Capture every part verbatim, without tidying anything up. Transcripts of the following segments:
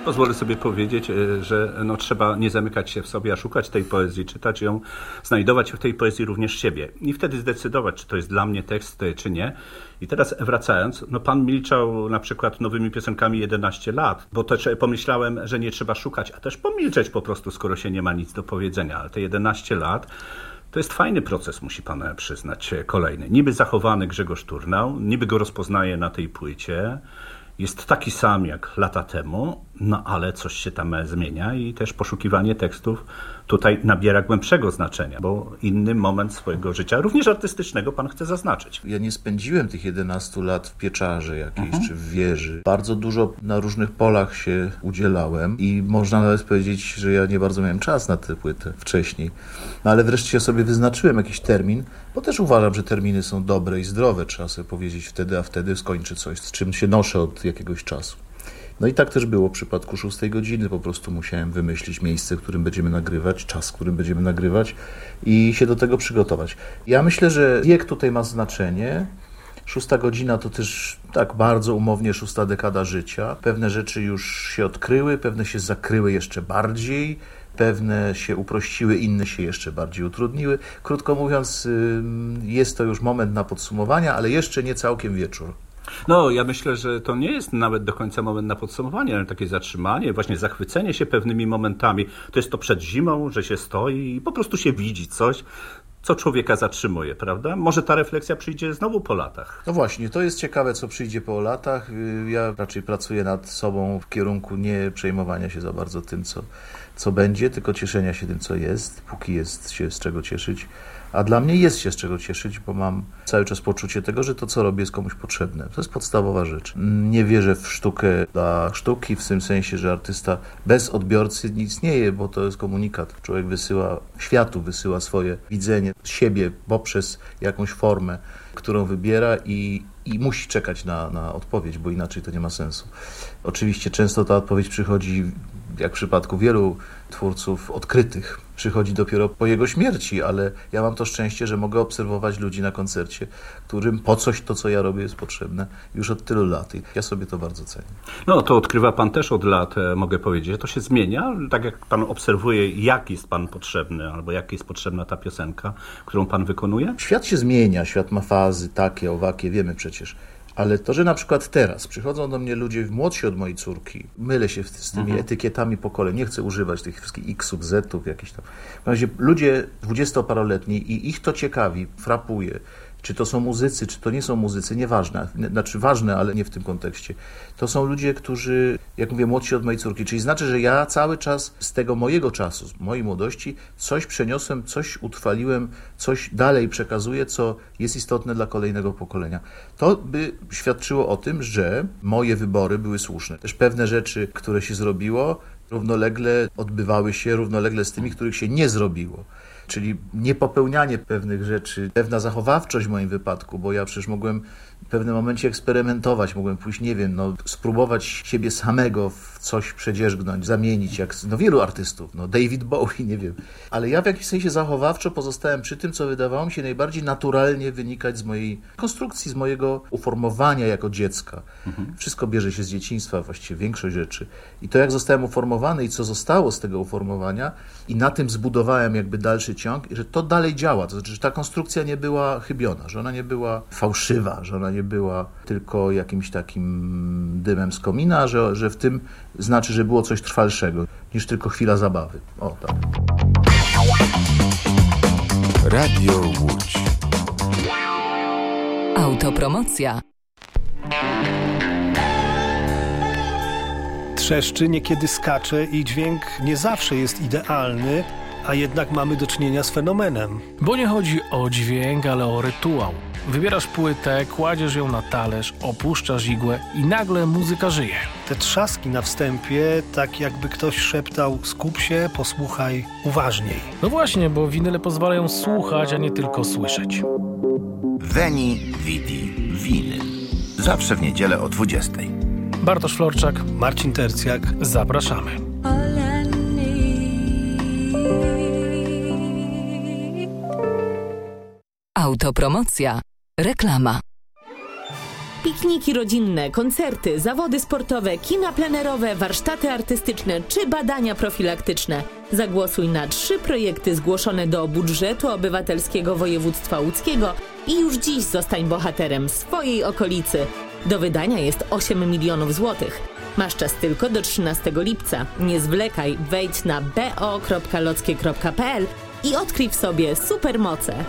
Pozwolę sobie powiedzieć, że no, trzeba nie zamykać się w sobie, a szukać tej poezji, czytać ją, znajdować w tej poezji również siebie i wtedy zdecydować, czy to jest dla mnie tekst, czy nie. I teraz wracając, no pan milczał na przykład nowymi piosenkami jedenaście lat, bo też pomyślałem, że nie trzeba szukać, a też pomilczeć po prostu, skoro się nie ma nic do powiedzenia, ale te jedenaście lat to jest fajny proces, musi pan przyznać, kolejny. Niby zachowany Grzegorz Turnał, niby go rozpoznaje na tej płycie, jest taki sam jak lata temu, no ale coś się tam zmienia i też poszukiwanie tekstów tutaj nabiera głębszego znaczenia, bo inny moment swojego życia, również artystycznego, pan chce zaznaczyć. Ja nie spędziłem tych jedenastu lat w pieczarze jakiejś, mhm. czy w wieży. Bardzo dużo na różnych polach się udzielałem i można nawet powiedzieć, że ja nie bardzo miałem czas na tę płytę wcześniej. No ale wreszcie sobie wyznaczyłem jakiś termin, bo też uważam, że terminy są dobre i zdrowe. Trzeba sobie powiedzieć wtedy, a wtedy skończy coś, z czym się noszę od jakiegoś czasu. No i tak też było w przypadku szóstej godziny. Po prostu musiałem wymyślić miejsce, w którym będziemy nagrywać, czas, w którym będziemy nagrywać i się do tego przygotować. Ja myślę, że wiek tutaj ma znaczenie. Szósta godzina to też tak bardzo umownie szósta dekada życia. Pewne rzeczy już się odkryły, pewne się zakryły jeszcze bardziej, pewne się uprościły, inne się jeszcze bardziej utrudniły. Krótko mówiąc, jest to już moment na podsumowania, ale jeszcze nie całkiem wieczór. No, ja myślę, że to nie jest nawet do końca moment na podsumowanie, ale takie zatrzymanie, właśnie zachwycenie się pewnymi momentami. To jest to przed zimą, że się stoi i po prostu się widzi coś, co człowieka zatrzymuje, prawda? Może ta refleksja przyjdzie znowu po latach. No właśnie, to jest ciekawe, co przyjdzie po latach. Ja raczej pracuję nad sobą w kierunku nie przejmowania się za bardzo tym, co, co będzie, tylko cieszenia się tym, co jest, póki jest się z czego cieszyć. A dla mnie jest się z czego cieszyć, bo mam cały czas poczucie tego, że to, co robię, jest komuś potrzebne. To jest podstawowa rzecz. Nie wierzę w sztukę dla sztuki, w tym sensie, że artysta bez odbiorcy nie istnieje, bo to jest komunikat. Człowiek wysyła światu, wysyła swoje widzenie siebie poprzez jakąś formę, którą wybiera i, i musi czekać na, na odpowiedź, bo inaczej to nie ma sensu. Oczywiście często ta odpowiedź przychodzi, jak w przypadku wielu twórców odkrytych, przychodzi dopiero po jego śmierci, ale ja mam to szczęście, że mogę obserwować ludzi na koncercie, którym po coś to, co ja robię, jest potrzebne już od tylu lat i ja sobie to bardzo cenię. No to odkrywa pan też od lat, mogę powiedzieć, że to się zmienia, tak jak pan obserwuje, jak jest pan potrzebny, albo jak jest potrzebna ta piosenka, którą pan wykonuje? Świat się zmienia, świat ma fazy takie, owakie, wiemy przecież. Ale to, że na przykład teraz przychodzą do mnie ludzie młodsi od mojej córki, mylę się z tymi mhm. etykietami pokoleń, nie chcę używać tych wszystkich X-ów, Z-ów, jakichś tam. W razie ludzie dwudziestoparoletni i ich to ciekawi, frapuje. Czy to są muzycy, czy to nie są muzycy, nieważne. Znaczy ważne, ale nie w tym kontekście. To są ludzie, którzy, jak mówię, młodsi od mojej córki. Czyli znaczy, że ja cały czas z tego mojego czasu, z mojej młodości, coś przeniosłem, coś utrwaliłem, coś dalej przekazuję, co jest istotne dla kolejnego pokolenia. To by świadczyło o tym, że moje wybory były słuszne. Też pewne rzeczy, które się zrobiło, równolegle odbywały się równolegle z tymi, których się nie zrobiło. Czyli niepopełnianie pewnych rzeczy, pewna zachowawczość w moim wypadku, bo ja przecież mogłem w pewnym momencie eksperymentować, mogłem pójść, nie wiem, no, spróbować siebie samego w coś przedzierzgnąć, zamienić, jak no, wielu artystów, no David Bowie, nie wiem. Ale ja w jakimś sensie zachowawczo pozostałem przy tym, co wydawało mi się najbardziej naturalnie wynikać z mojej konstrukcji, z mojego uformowania jako dziecka. Mhm. Wszystko bierze się z dzieciństwa, właściwie większość rzeczy. I to, jak zostałem uformowany i co zostało z tego uformowania i na tym zbudowałem jakby dalszy ciąg, że to dalej działa. To znaczy, że ta konstrukcja nie była chybiona, że ona nie była fałszywa, że ona nie była tylko jakimś takim dymem z komina, że, że w tym znaczy, że było coś trwalszego niż tylko chwila zabawy. O, tak. Radio Łódź. Autopromocja. Trzeszczy, niekiedy skacze i dźwięk nie zawsze jest idealny, a jednak mamy do czynienia z fenomenem. Bo nie chodzi o dźwięk, ale o rytuał. Wybierasz płytę, kładziesz ją na talerz, opuszczasz igłę i nagle muzyka żyje. Te trzaski na wstępie, tak jakby ktoś szeptał: skup się, posłuchaj uważniej. No właśnie, bo winyle pozwalają słuchać, a nie tylko słyszeć. Veni, Vidi, Winyl. Zawsze w niedzielę o dwudziestej. Bartosz Florczak, Marcin Tercjak. Zapraszamy. Autopromocja. Reklama. Pikniki rodzinne, koncerty, zawody sportowe, kina plenerowe, warsztaty artystyczne czy badania profilaktyczne. Zagłosuj na trzy projekty zgłoszone do budżetu obywatelskiego województwa łódzkiego i już dziś zostań bohaterem swojej okolicy. Do wydania jest osiem milionów złotych. Masz czas tylko do trzynastego lipca. Nie zwlekaj, wejdź na b o kropka lockie kropka p l i odkryj w sobie supermoce.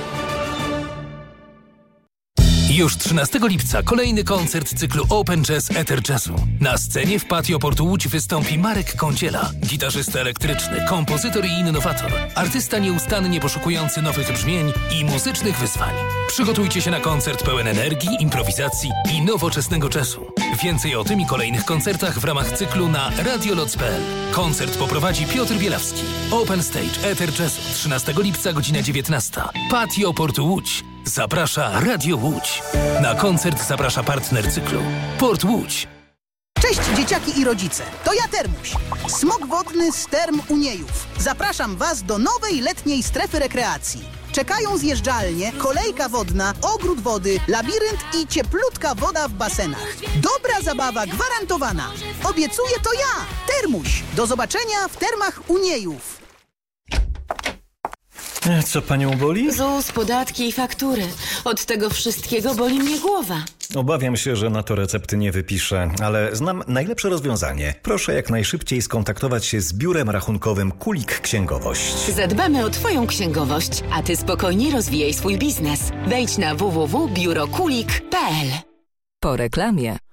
Już trzynastego lipca kolejny koncert cyklu Open Jazz Ether Jazzu. Na scenie w Patio Portu Łódź wystąpi Marek Kądziela, gitarzysta elektryczny, kompozytor i innowator, artysta nieustannie poszukujący nowych brzmień i muzycznych wyzwań. Przygotujcie się na koncert pełen energii, improwizacji i nowoczesnego jazzu. Więcej o tym i kolejnych koncertach w ramach cyklu na radio loc kropka p l. Koncert poprowadzi Piotr Bielawski. Open Stage Ether Jazzu trzynastego lipca, godzina dziewiętnasta. Patio Portu Łódź. Zaprasza Radio Łódź. Na koncert zaprasza partner cyklu Port Łódź. Cześć dzieciaki i rodzice, to ja Termuś, smok wodny z Term Uniejów. Zapraszam Was do nowej letniej strefy rekreacji. Czekają zjeżdżalnie, kolejka wodna, ogród wody, labirynt i cieplutka woda w basenach. Dobra zabawa gwarantowana. Obiecuję to ja, Termuś. Do zobaczenia w Termach Uniejów. Co panią boli? ZUS, podatki i faktury. Od tego wszystkiego boli mnie głowa. Obawiam się, że na to recepty nie wypiszę, ale znam najlepsze rozwiązanie. Proszę jak najszybciej skontaktować się z biurem rachunkowym Kulik Księgowość. Zadbamy o twoją księgowość, a ty spokojnie rozwijaj swój biznes. Wejdź na w w w kropka biuro kulik kropka p l. Po reklamie.